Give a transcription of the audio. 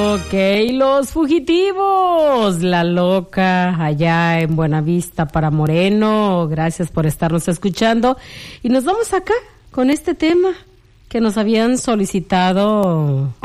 Ok, Los Fugitivos, La Loca, allá en Buenavista para Moreno. Gracias por estarnos escuchando. Y nos vamos acá con este tema que nos habían solicitado